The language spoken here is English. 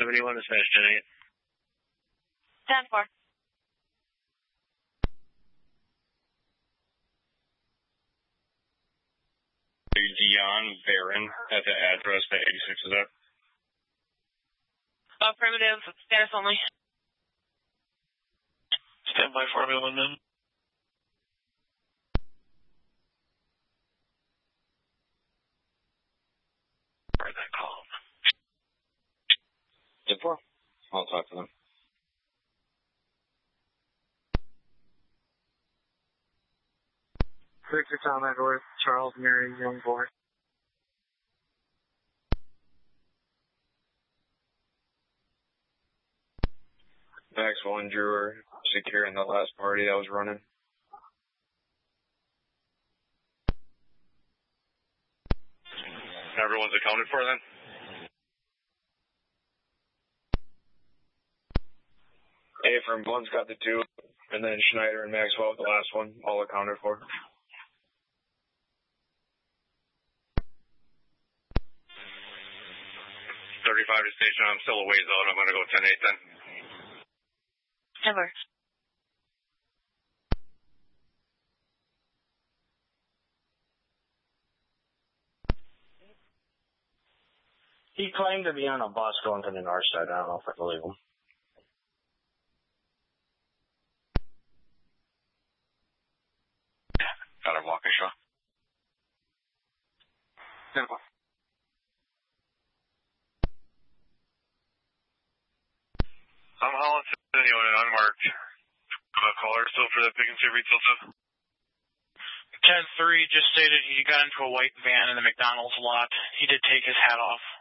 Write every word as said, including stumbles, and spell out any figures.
seventy-one is fast ten eight. ten four. Dion Barron at the address that eighty-six is at. Affirmative, status only. Stand by for me one minute. Where'd that call? ten four. I'll talk to them. Victor Tom Edwards, Charles Mary, young boy. Maxwell and Drew are securing the last party that was running. Everyone's accounted for then? Afram Blunt's got the two, and then Schneider and Maxwell with the last one, all accounted for. thirty-five to station, I'm still a ways out. I'm going to go ten eight then. Ever. He claimed to be on a bus going to the north side. I don't know if I believe him. Got him, Waukesha. Simple. I'm Holland Centennial and unmarked. Uh, caller still for that pick and see retail too. ten three just stated he got into a white van in the McDonald's lot. He did take his hat off.